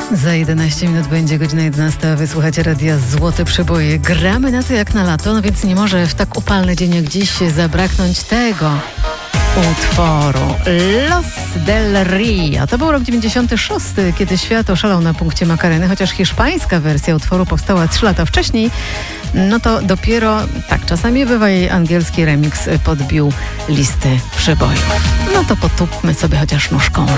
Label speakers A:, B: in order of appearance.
A: Za 11 minut będzie godzina 11. Wysłuchacie radia Złote Przeboje. Gramy na to jak na lato, no więc nie może w tak upalny dzień jak dziś zabraknąć tego utworu. Los del Rio. To był rok 96, kiedy świat oszalał na punkcie Macareny, chociaż hiszpańska wersja utworu powstała 3 lata wcześniej. No to dopiero, tak czasami bywa, jej angielski remix podbił listy przebojów. No to potupmy sobie chociaż nóżką.